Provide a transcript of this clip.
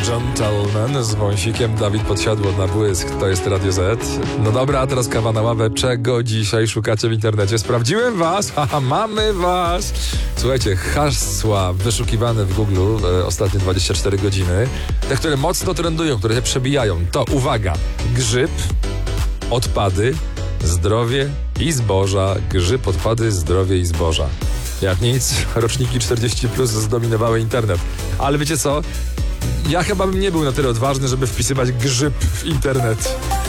Gentleman z wąsikiem, Dawid Podsiadło na błysk. To jest Radio Z. No dobra, a teraz kawa na ławę. Czego dzisiaj szukacie w internecie? Sprawdziłem was! Haha, mamy was! Słuchajcie, hasła wyszukiwane w Google ostatnie 24 godziny, te, które mocno trendują, które się przebijają, to uwaga, grzyb, odpady, zdrowie i zboża. Grzyb, odpady, zdrowie i zboża. Jak nic, roczniki 40+ zdominowały internet. Ale wiecie co? Ja chyba bym nie był na tyle odważny, żeby wpisywać grzyb w internet.